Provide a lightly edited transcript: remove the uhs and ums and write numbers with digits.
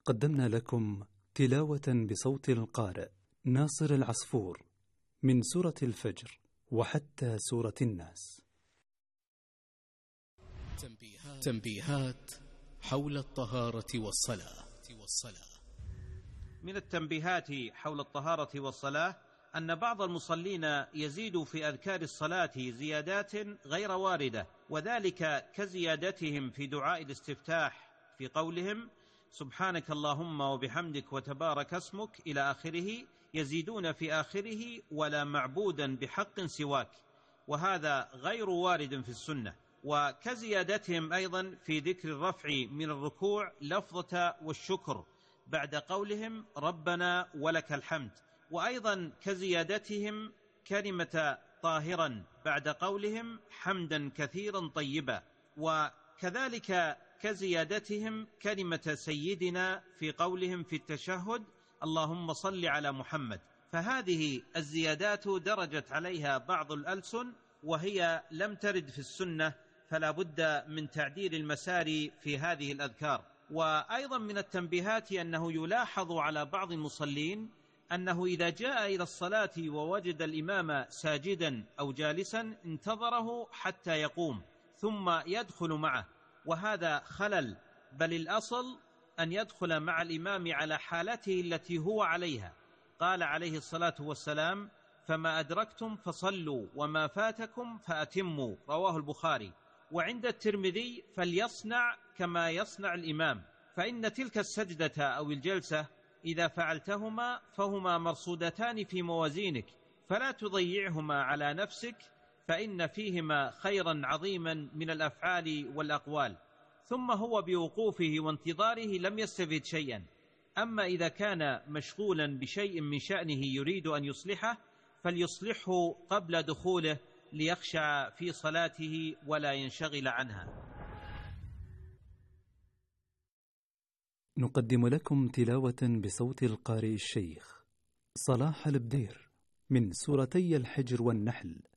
قدمنا لكم تلاوة بصوت القارئ ناصر العصفور من سورة الفجر وحتى سورة الناس. تنبيهات حول الطهارة والصلاة. من التنبيهات حول الطهارة والصلاة أن بعض المصلين يزيد في أذكار الصلاة زيادات غير واردة، وذلك كزيادتهم في دعاء الاستفتاح في قولهم سبحانك اللهم وبحمدك وتبارك اسمك إلى آخره، يزيدون في آخره ولا معبودا بحق سواك، وهذا غير وارد في السنة. وكزيادتهم أيضا في ذكر الرفع من الركوع لفظة والشكر بعد قولهم ربنا ولك الحمد، وأيضا كزيادتهم كلمة طاهرا بعد قولهم حمدا كثيرا طيبا، وكذلك كزيادتهم كلمة سيدنا في قولهم في التشهد اللهم صل على محمد. فهذه الزيادات درجت عليها بعض الألسن وهي لم ترد في السنة، فلا بد من تعديل المسار في هذه الأذكار. وأيضا من التنبيهات أنه يلاحظ على بعض المصلين أنه إذا جاء إلى الصلاة ووجد الإمام ساجدا أو جالسا انتظره حتى يقوم ثم يدخل معه، وهذا خلل، بل الأصل أن يدخل مع الإمام على حالته التي هو عليها. قال عليه الصلاة والسلام فما أدركتم فصلوا وما فاتكم فأتموا، رواه البخاري. وعند الترمذي فليصنع كما يصنع الإمام، فإن تلك السجدة أو الجلسة إذا فعلتهما فهما مرصودتان في موازينك، فلا تضيعهما على نفسك، فإن فيهما خيرا عظيما من الأفعال والأقوال. ثم هو بوقوفه وانتظاره لم يستفد شيئا. أما إذا كان مشغولا بشيء من شأنه يريد أن يصلحه فليصلحه قبل دخوله ليخشع في صلاته ولا ينشغل عنها. نقدم لكم تلاوة بصوت القارئ الشيخ صلاح البدير من سورتي الحجر والنحل